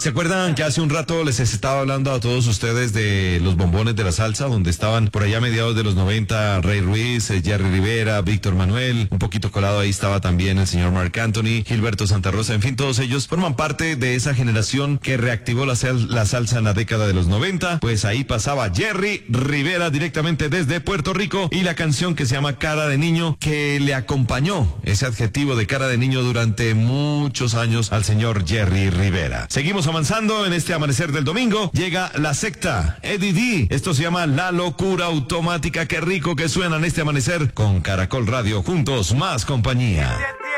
¿Se acuerdan que hace un rato les estaba hablando a todos ustedes de los bombones de la salsa, donde estaban por allá a mediados de los 90 Rey Ruiz, Jerry Rivera, Víctor Manuel, un poquito colado ahí estaba también el señor Marc Anthony, Gilberto Santa Rosa, en fin, todos ellos forman parte de esa generación que reactivó la salsa en la década de los 90, pues ahí pasaba Jerry Rivera directamente desde Puerto Rico y la canción que se llama Cara de Niño, que le acompañó ese adjetivo de cara de niño durante muchos años al señor Jerry Rivera. Seguimos avanzando en este amanecer del domingo. Llega la secta Eddie D. Esto se llama La Locura Automática. Qué rico que suena en este amanecer con Caracol Radio. Juntos, más compañía.